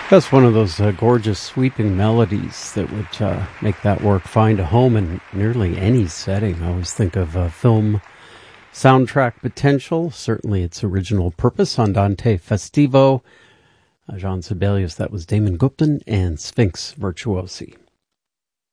That's one of those gorgeous sweeping melodies that would make that work find a home in nearly any setting. I always think of film soundtrack potential, certainly its original purpose, Andante Festivo, Jean Sibelius, that was Damon Gupton, and Sphinx Virtuosi.